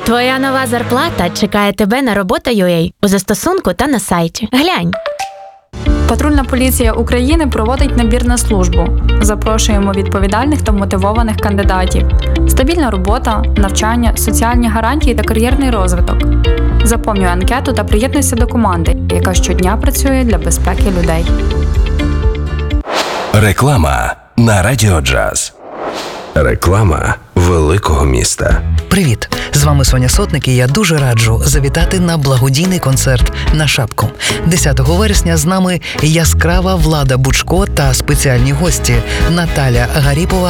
Твоя нова зарплата чекає тебе на робота.ua у застосунку та на сайті. Глянь. Патрульна поліція України проводить набір на службу. Запрошуємо відповідальних та мотивованих кандидатів. Стабільна робота, навчання, соціальні гарантії та кар'єрний розвиток. Заповнюй анкету та приєднуйся до команди, яка щодня працює для безпеки людей. Реклама на Радіо Джаз. Реклама великого міста. Привіт! З вами Соня Сотник і я дуже раджу завітати на благодійний концерт на Шапку. 10 вересня з нами яскрава Влада Бучко та спеціальні гості Наталя Гаріпова